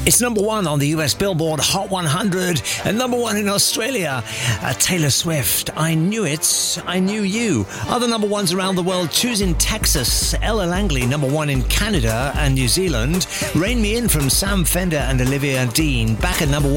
It's number one on the US Billboard Hot 100 and number one in Australia. Taylor Swift, I Knew It, I Knew You. Other number ones around the world: Choosing Texas, Ella Langley, number one in Canada and New Zealand. Rain Me In from Sam Fender and Olivia Dean, back at number one